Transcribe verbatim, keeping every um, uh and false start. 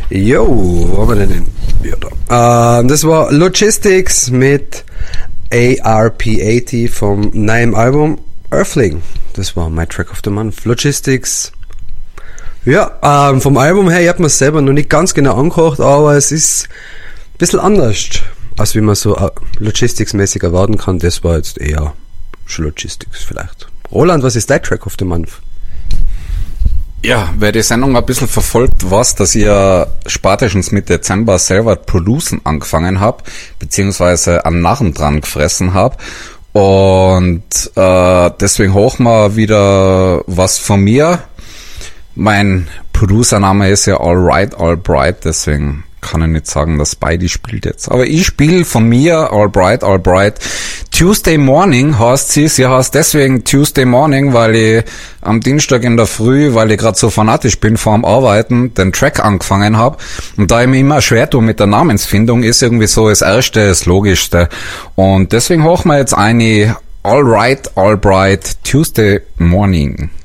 Jo, wo haben wir denn? Ja, da. Uh, das war Logistics mit A R P achtzig vom neuen Album Earthling. Das war mein Track of the Month. Logistics. Ja, ähm, vom Album her, ich hab mir selber noch nicht ganz genau angehört, aber es ist ein bisschen anders, als wie man so uh, Logistics-mäßig erwarten kann. Das war jetzt eher schon Logistics vielleicht. Roland, was ist dein Track of the Month? Ja, wer die Sendung ein bisschen verfolgt, weiß, dass ich ja spätestens mit Dezember selber Producen angefangen habe, beziehungsweise am Narren dran gefressen habe. Und äh, deswegen hoch mal wieder was von mir. Mein Producer-Name ist ja All Right, All Bright, deswegen kann ich nicht sagen, dass Spidey spielt jetzt. Aber ich spiele von mir All Bright, All Bright. Tuesday Morning heißt sie. Sie heißt deswegen Tuesday Morning, weil ich am Dienstag in der Früh, weil ich gerade so fanatisch bin vorm Arbeiten, den Track angefangen habe. Und da ich mir immer schwer tue mit der Namensfindung, ist irgendwie so das Erste, das Logischste. Und deswegen hochen wir jetzt eine All Right, All Bright Tuesday Morning.